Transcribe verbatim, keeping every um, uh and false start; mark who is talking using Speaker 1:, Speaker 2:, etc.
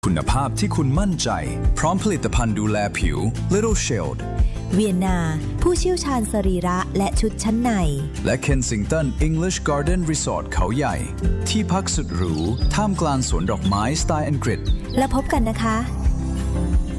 Speaker 1: คุณภาพที่คุณมั่นใจพร้อมผลิตภัณฑ์ดูแลผิว Little Shield
Speaker 2: เวียนนาผู้เชี่ยวชาญสรีระและชุดชั้นใน
Speaker 1: และ Kensington English Garden Resort เขาใหญ่ที่พักสุดหรูท่ามกลางสวนดอกไม้สไตล์อังกฤษ
Speaker 2: แล้วพบกันนะคะ